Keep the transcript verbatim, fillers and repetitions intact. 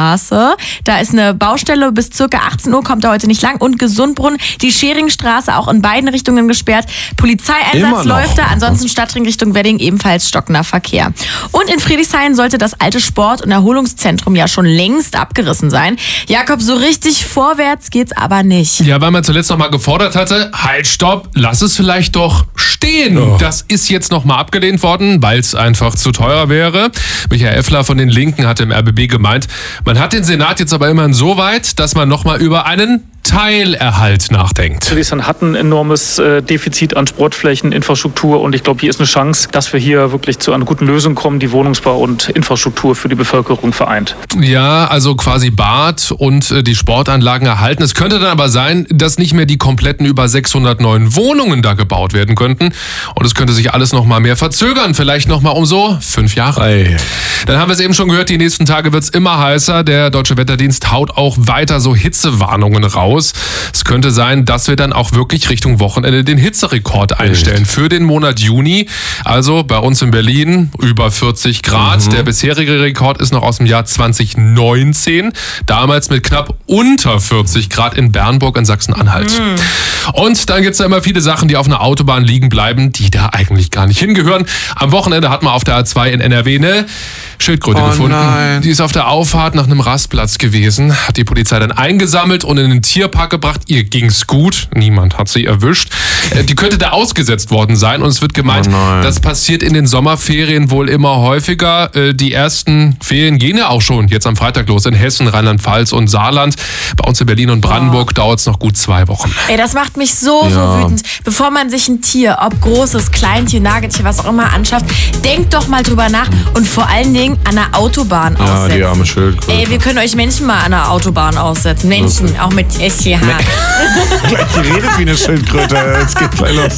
Schieringstraße. Da ist eine Baustelle, bis circa achtzehn Uhr kommt er heute nicht lang. Und Gesundbrunnen, die Schieringstraße auch in beiden Richtungen gesperrt. Polizeieinsatz läuft da, ansonsten Stadtring Richtung Wedding ebenfalls stockender Verkehr. Und in Friedrichshain sollte das alte Sport- und Erholungszentrum ja schon längst abgerissen sein. Jakob, so richtig vorwärts geht's aber nicht. Ja, weil man zuletzt noch mal gefordert hatte, halt, stopp, lass es vielleicht doch stehen. Oh. Das ist jetzt noch mal abgelehnt worden, weil es einfach zu teuer wäre. Michael Effler von den Linken hat im R B B gemeint, man hat den Senat jetzt aber immerhin so weit, dass man noch mal über einen Teilerhalt nachdenkt. Friedrichshain hat ein enormes äh, Defizit an Sportflächen, Infrastruktur und ich glaube, hier ist eine Chance, dass wir hier wirklich zu einer guten Lösung kommen, die Wohnungsbau und Infrastruktur für die Bevölkerung vereint. Ja, also quasi Bad und äh, die Sportanlagen erhalten. Es könnte dann aber sein, dass nicht mehr die kompletten über sechshundert neuen Wohnungen da gebaut werden könnten und es könnte sich alles noch mal mehr verzögern, vielleicht noch mal um so fünf Jahre. Ei. Dann haben wir es eben schon gehört, die nächsten Tage wird es immer heißer. Der Deutsche Wetterdienst haut auch weiter so Hitzewarnungen raus. Es könnte sein, dass wir dann auch wirklich Richtung Wochenende den Hitzerekord einstellen für den Monat Juni. Also bei uns in Berlin über vierzig Grad. Mhm. Der bisherige Rekord ist noch aus dem Jahr zwanzig neunzehn. Damals mit knapp unter vierzig Grad in Bernburg in Sachsen-Anhalt. Mhm. Und dann gibt es da immer viele Sachen, die auf einer Autobahn liegen bleiben, die da eigentlich gar nicht hingehören. Am Wochenende hat man auf der A zwei in N R W eine Schildkröte oh gefunden. Nein. Die ist auf der Auffahrt nach einem Rastplatz gewesen. Hat die Polizei dann eingesammelt und in den Tierpark gebracht. Ihr ging's gut. Niemand hat sie erwischt. Die könnte da ausgesetzt worden sein. Und es wird gemeint, oh das passiert in den Sommerferien wohl immer häufiger. Die ersten Ferien gehen ja auch schon jetzt am Freitag los in Hessen, Rheinland-Pfalz und Saarland. Bei uns in Berlin und Brandenburg oh. dauert es noch gut zwei Wochen. Ey, das macht mich so, ja. so wütend. Bevor man sich ein Tier, ob großes, Kleintier, Nagetier, was auch immer anschafft, denkt doch mal drüber nach und vor allen Dingen an der Autobahn ja, aussetzen. Die arme Schildkröte. Ey, wir können euch Menschen mal an der Autobahn aussetzen. Menschen, auch mit S C H. Gleich redet wie eine Schildkröte. Jetzt geht gleich los.